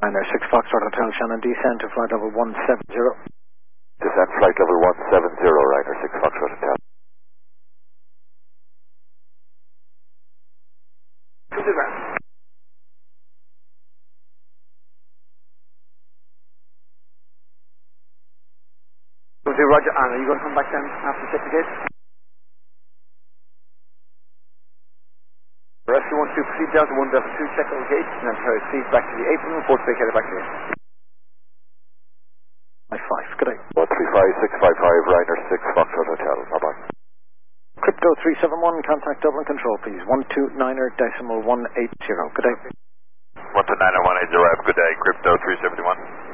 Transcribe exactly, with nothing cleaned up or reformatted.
Niner six Foxtrot Hotel, Shannon, descend to flight level one seven zero. Descent flight level one seven zero, Ryder six Foxtrot Hotel. To the ground. Roger, and are you going to come back down after check the gate? Rescue one two, proceed down to one Delta two, check all the gates, and then proceed back to the apron, report vacated back to you. five five, good day. one three five six five five, Ryder six Foxtrot Hotel, bye-bye. Crypto three seven one, contact Dublin Control, please. one two niner decimal one eight zero, good day. one two niner one eight zero, have a good day. Crypto three seven one.